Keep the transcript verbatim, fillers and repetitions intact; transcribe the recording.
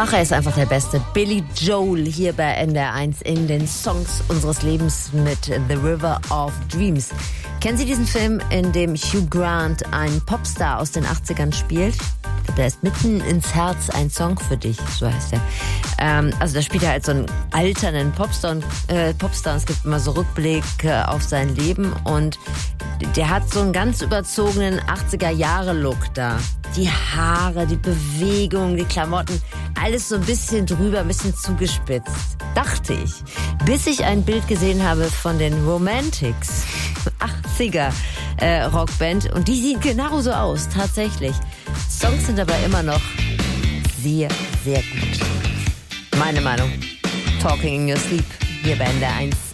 Ach, er ist einfach der Beste. Billy Joel hier bei N D R eins in den Songs unseres Lebens mit The River of Dreams. Kennen Sie diesen Film, in dem Hugh Grant einen Popstar aus den achtzigern spielt? Der ist mitten ins Herz, ein Song für dich, so heißt er. Ähm, also da spielt er halt so einen alternden Popstar und, äh, Popstar und es gibt immer so Rückblicke auf sein Leben und der hat so einen ganz überzogenen achtziger-Jahre-Look da. Die Haare, die Bewegung, die Klamotten, alles so ein bisschen drüber, ein bisschen zugespitzt. Dachte ich, bis ich ein Bild gesehen habe von den Romantics, achtziger äh, Rockband, und die sieht genauso aus, tatsächlich. Songs sind aber immer noch sehr, sehr gut. Meine Meinung. Talking in Your Sleep, hier bei N D R eins.